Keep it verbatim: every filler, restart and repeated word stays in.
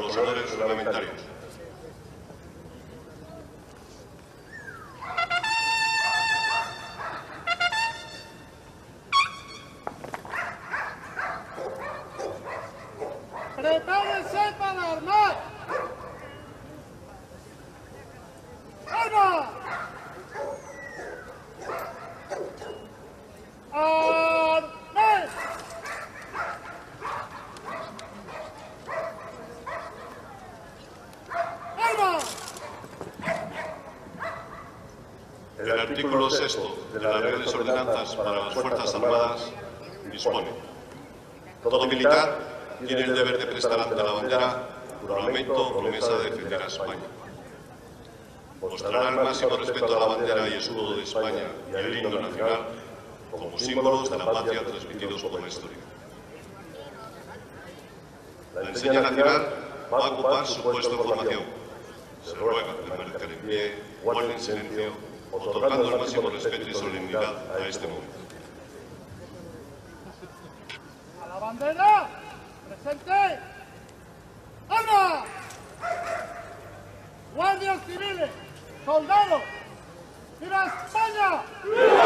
los honores reglamentarios. ¡Prepárense para armar! ¡Arma! ¡Arme! ¡Arma! El artículo sexto de las Reales Ordenanzas para las Fuerzas Armadas dispone: todo militar tiene el deber de prestar ante la bandera juramento o promesa de defender a España. Mostrará el máximo respeto a la bandera y escudo de España y al himno nacional como símbolos de la patria transmitidos por la historia. La enseña nacional va a ocupar su puesto de formación. Se ruega permanecer en pie, guarden silencio, otorgando el máximo respeto y solemnidad a este momento. ¡A la bandera! ¡Presente! ¡Arma! ¡Guardias civiles! ¡Soldados! ¡Viva España!